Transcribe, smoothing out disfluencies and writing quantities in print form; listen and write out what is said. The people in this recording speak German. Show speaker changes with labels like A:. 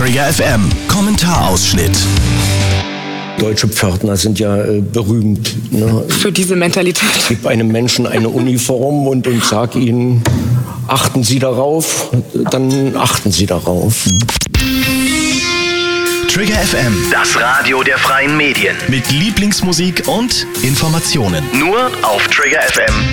A: Trigger FM Kommentarausschnitt.
B: Deutsche Pförtner sind ja berühmt. Ne?
C: Für diese Mentalität.
B: Ich gebe einem Menschen eine Uniform und sage ihnen, achten Sie darauf, dann achten Sie darauf.
A: Trigger FM,
D: Das Radio der freien Medien.
A: mit Lieblingsmusik und Informationen.
D: Nur auf triggerfm.de.